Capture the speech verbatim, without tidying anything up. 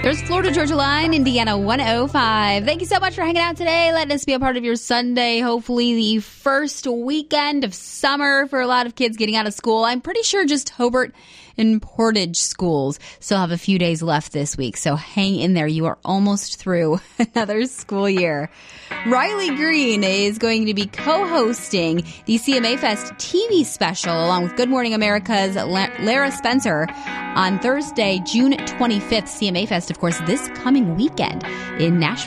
There's Florida Georgia Line, Indiana one oh five. Thank you so much for hanging out today. Letting us be a part of your Sunday. Hopefully the first weekend of summer for a lot of kids getting out of school. I'm pretty sure just Hobart and Portage schools still have a few days left this week. So hang in there. You are almost through another school year. Riley Green is going to be co-hosting the C M A Fest T V special along with Good Morning America's Lara Spencer on Thursday, June twenty-fifth. C M A Fest, of course, this coming weekend in Nashville.